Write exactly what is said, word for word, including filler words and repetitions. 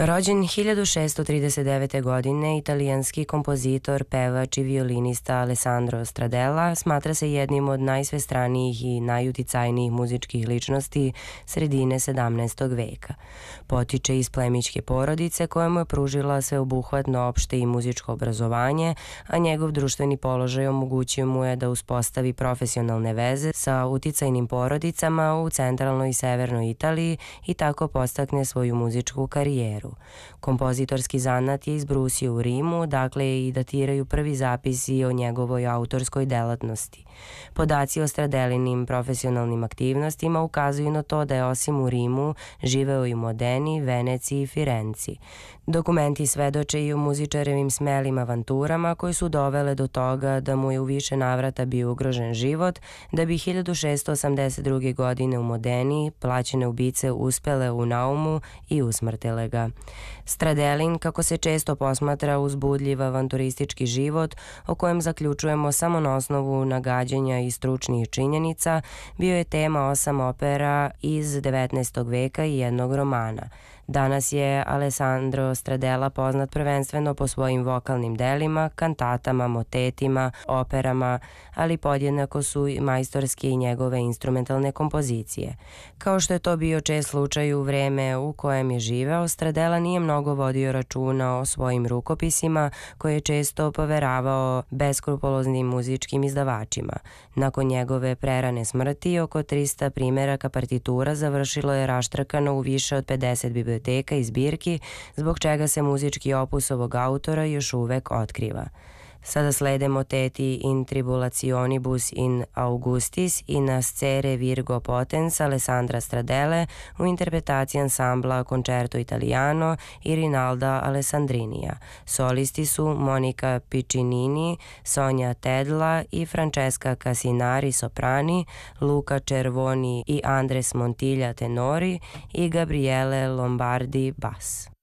Rođen hiljadu šeststo trideset devete. godine, italijanski kompozitor, pevač i violinista Alessandro Stradella smatra se jednim od najsvestranijih i najuticajnijih muzičkih ličnosti sredine sedamnaestog veka. Potiče iz plemićke porodice koja mu je pružila sveobuhvatno opšte i muzičko obrazovanje, a njegov društveni položaj omogućio mu je da uspostavi profesionalne veze sa uticajnim porodicama u centralnoj i severnoj Italiji i tako podstakne svoju muzičku karijeru. Kompozitorski zanat je izbrusio u Rimu, dakle i datiraju prvi zapisi o njegovoj autorskoj delatnosti. Podaci o Stradelinim profesionalnim aktivnostima ukazuju na to da je osim u Rimu živeo i u Modeni, Veneciji i Firenci. Dokumenti svedoče i o muzičarevim smelim avanturama koje su dovele do toga da mu je u više navrata bio ugrožen život, da bi hiljadu šeststo osamdeset druge. godine u Modeni plaćene ubice uspele u naumu i usmrtile ga. Stradelin, kako se često posmatra, uzbudljiv avanturistički život, o kojem zaključujemo samo na osnovu nagađanja i stručnih činjenica, bio je tema osam opera iz devetnaestog. veka i jednog romana. Danas je Alessandro Stradella poznat prvenstveno po svojim vokalnim delima, kantatama, motetima, operama, ali podjednako su majstorske i njegove instrumentalne kompozicije. Kao što je to bio čest slučaj u vreme u kojem je živeo, Stradella nije mnogo vodio računa o svojim rukopisima, koje je često poveravao beskrupuloznim muzičkim izdavačima. Nakon njegove prerane smrti, oko trista primeraka partitura završilo je raštrkano u više od pedeset biblioteka i zbirki, zbog čega se muzički opus ovog autora još uvek otkriva. Sada slede moteti In tribulationibus in Augustis i Nascere Virgo potens Alessandra Stradelle u interpretaciji ansambla Concerto Italiano i Rinalda Alessandrinija. Solisti su Monica Piccinini, Sonja Tedla i Francesca Casinari soprani, Luca Cervoni i Andres Montilla tenori i Gabriele Lombardi bas.